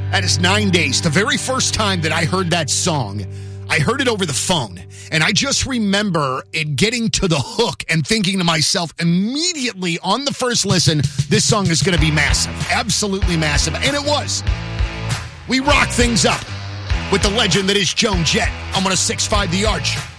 That is 9 days. The very first time that I heard that song, I heard it over the phone. And I just remember it getting to the hook and thinking to myself immediately on the first listen, this song is going to be massive. Absolutely massive. And it was. We rock things up with the legend that is Joan Jett. I'm on a 6.5 The Arch.